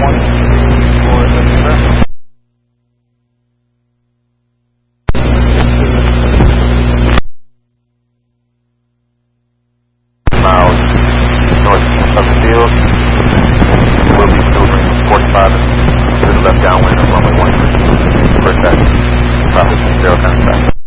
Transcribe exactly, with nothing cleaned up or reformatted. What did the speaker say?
one for the miles north of the field. We'll be maneuvering forty-five to the left downwind of runway one three. First taxi. Profit zero contact.